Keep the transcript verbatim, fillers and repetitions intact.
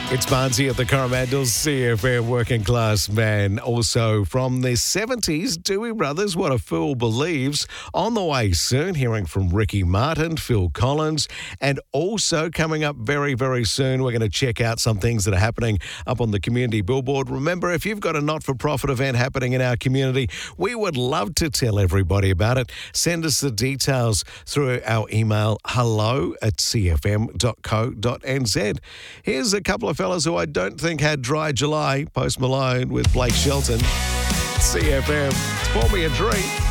It's Barnsey at the Coromandel, C F M Working Class Man. Also from the seventies, Dewey Brothers, What a Fool Believes. On the way soon, hearing from Ricky Martin, Phil Collins, and also coming up very, very soon, we're going to check out some things that are happening up on the community billboard. Remember, if you've got a not-for-profit event happening in our community, we would love to tell everybody about it. Send us the details through our email, hello at c f m dot co dot n z. Here's a couple of fellas who I don't think had dry July. Post Malone with Blake Shelton. C F M. Pour me a drink.